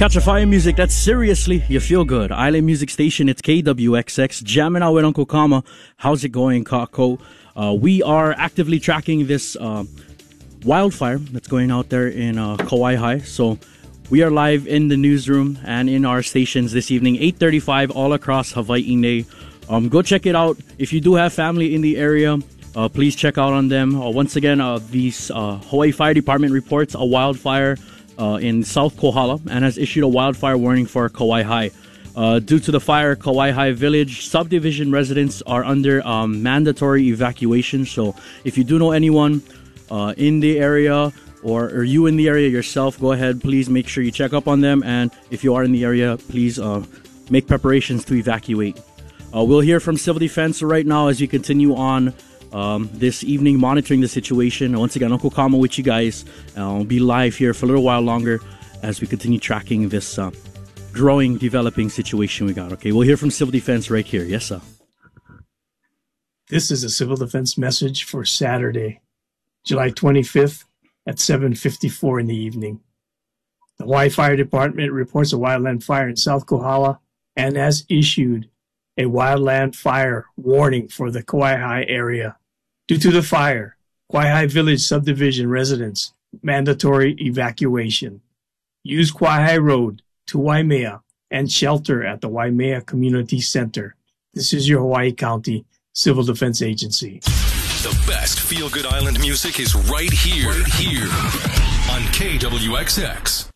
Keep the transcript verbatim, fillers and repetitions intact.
Catch a fire music that's seriously, you feel good. Island Music Station, it's K W X X. Jamming out with Uncle Kama. How's it going, Kako? Uh, we are actively tracking this uh, wildfire that's going out there in uh, Kauai High. So we are live in the newsroom and in our stations this evening, eight thirty-five all across Hawaii Nei. Um, go check it out. If you do have family in the area, uh, please check out on them. Uh, once again, uh, these uh, Hawaii Fire Department reports a wildfire Uh, in South Kohala and has issued a wildfire warning for Kauai High. Uh, due to the fire, Kauai High Village subdivision residents are under um, mandatory evacuation. So if you do know anyone uh, in the area or, or you in the area yourself, go ahead, please make sure you check up on them. And if you are in the area, please uh, make preparations to evacuate. Uh, we'll hear from Civil Defense right now as we continue on Um, this evening, monitoring the situation. Once again, Uncle Kama with you guys. I'll be live here for a little while longer as we continue tracking this uh, growing, developing situation we got. Okay, we'll hear from Civil Defense right here. Yes, sir. This is a Civil Defense message for Saturday, July twenty-fifth at seven fifty-four in the evening. The Hawaii Fire Department reports a wildland fire in South Kohala and has issued a wildland fire warning for the Kauai High area. Due to the fire, Kauai High Village subdivision residents, mandatory evacuation. Use Kauai High Road to Waimea and shelter at the Waimea Community Center. This is your Hawaii County Civil Defense Agency. The best feel-good island music is right here, right here on K W X X.